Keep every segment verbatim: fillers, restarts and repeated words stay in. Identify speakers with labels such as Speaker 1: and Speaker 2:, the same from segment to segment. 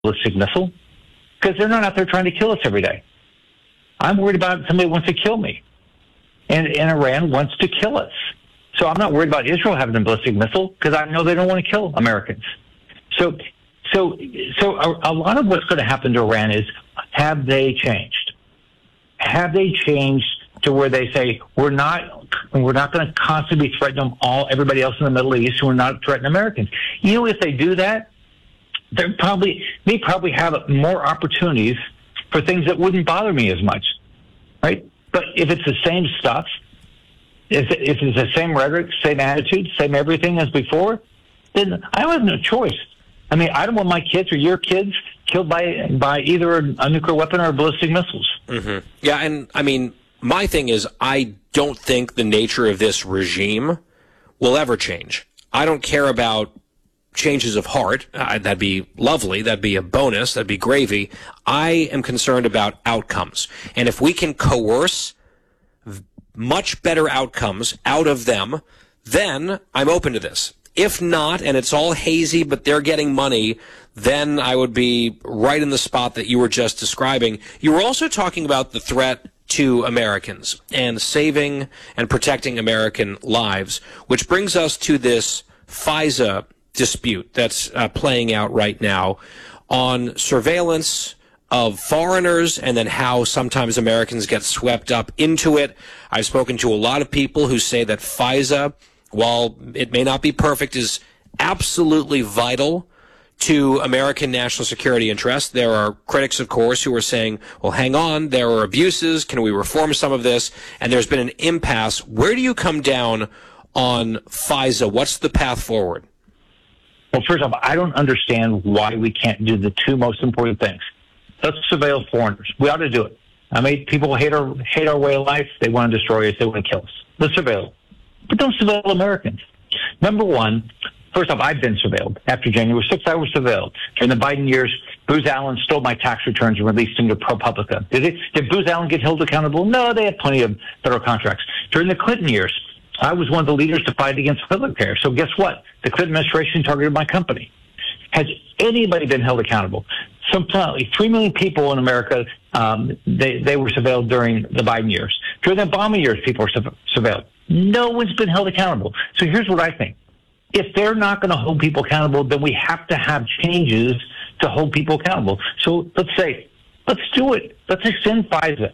Speaker 1: ballistic missile because they're not out there trying to kill us every day. I'm worried about somebody who wants to kill me. And, and Iran wants to kill us. So I'm not worried about Israel having a ballistic missile because I know they don't want to kill Americans. So, so, so a, a lot of what's going to happen to Iran is, have they changed? Have they changed to where they say, we're not, we're not going to constantly threaten them all, everybody else in the Middle East, and we're not threatening Americans. You know, if they do that, they're probably, they probably have more opportunities for things that wouldn't bother me as much, right? But if it's the same stuff, if it's the same rhetoric, same attitude, same everything as before, then I have no choice. I mean, I don't want my kids or your kids killed by by either a nuclear weapon or ballistic missiles.
Speaker 2: Mm-hmm. Yeah, and I mean, my thing is, I don't think the nature of this regime will ever change. I don't care about changes of heart. Uh, that'd be lovely. That'd be a bonus. That'd be gravy. I am concerned about outcomes. And if we can coerce much better outcomes out of them, then I'm open to this. If not, and it's all hazy, but they're getting money, then I would be right in the spot that you were just describing. You were also talking about the threat to Americans and saving and protecting American lives, which brings us to this FISA dispute that's uh, playing out right now on surveillance of foreigners and then how sometimes Americans get swept up into it. I've spoken to a lot of people who say that FISA, while it may not be perfect, is absolutely vital to American national security interests. There are critics, of course, who are saying, well, hang on, there are abuses. Can we reform some of this? And there's been an impasse. Where do you come down on FISA? What's the path forward?
Speaker 1: Well, first off, I don't understand why we can't do the two most important things. Let's surveil foreigners. We ought to do it. I mean, people hate our hate our way of life. They want to destroy us. They want to kill us. Let's surveil. But don't surveil Americans. Number one, first off, I've been surveilled. After January sixth, I was surveilled. In the Biden years, Booz Allen stole my tax returns and released them to ProPublica. Did, it, did Booz Allen get held accountable? No, they had plenty of federal contracts. During the Clinton years, I was one of the leaders to fight against healthcare. So guess what? The Clinton administration targeted my company. Has anybody been held accountable? Some three million people in America, um, they, they were surveilled during the Biden years. During the Obama years, people were surveilled. No one's been held accountable. So here's what I think. If they're not going to hold people accountable, then we have to have changes to hold people accountable. So let's say, let's do it. Let's extend FISA.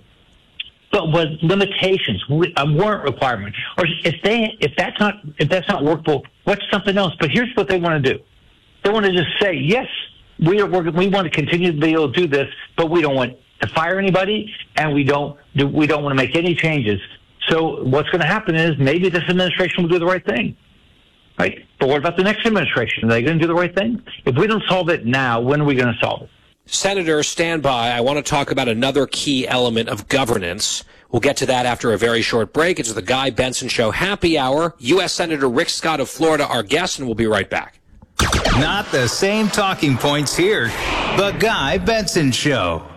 Speaker 1: But with limitations, a warrant requirement, or if they, if that's not, if that's not workable, what's something else? But here's what they want to do. They want to just say, yes, we are working, we want to continue to be able to do this, but we don't want to fire anybody, and we don't, do, we don't want to make any changes. So what's going to happen is maybe this administration will do the right thing, right? But what about the next administration? Are they going to do the right thing? If we don't solve it now, when are we going to solve it?
Speaker 2: Senator, stand by. I want to talk about another key element of governance. We'll get to that after a very short break. It's the Guy Benson Show Happy Hour. U S Senator Rick Scott of Florida, our guest, and we'll be right back.
Speaker 3: Not the same talking points here. The Guy Benson Show.